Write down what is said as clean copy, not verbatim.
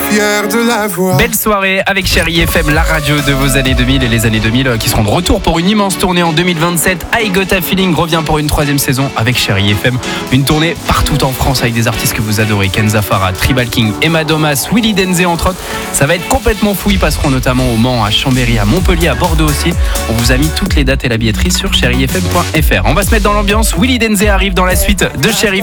fier de la voir. Belle soirée avec Chérie FM, la radio de vos années 2000 et les années 2000 qui seront de retour pour une immense tournée en 2027. I Got a Feeling revient pour une 3e saison avec Chérie FM. Une tournée partout en France avec des artistes que vous adorez. Kenza Farah, Tribal King, Emma Domas, Willy Denze entre autres. Ça va être complètement fou. Ils passeront notamment au Mans, à Chambéry, à Montpellier, à Bordeaux aussi. On vous a mis toutes les dates et la billetterie sur chérifm.fr. On va se mettre dans l'ambiance. Willy Denze arrive dans la suite de Chérie